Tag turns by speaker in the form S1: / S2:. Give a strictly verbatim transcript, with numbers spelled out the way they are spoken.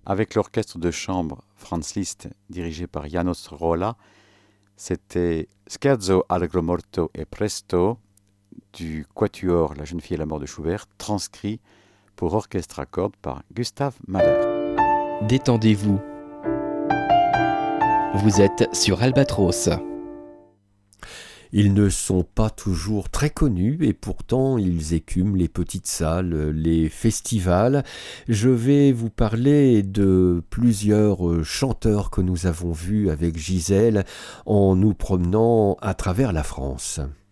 S1: avec l'orchestre de chambre Franz Liszt dirigé par János Róla. C'était Scherzo allegro morto e presto du quatuor La jeune fille et la mort de Schubert, transcrit pour orchestre à cordes par Gustav Mahler.
S2: Détendez-vous. Vous êtes sur Albatros.
S3: Ils ne sont pas toujours très connus et pourtant ils écument les petites salles, les festivals. Je vais vous parler de plusieurs chanteurs que nous avons vus avec Gisèle en nous promenant à travers la France.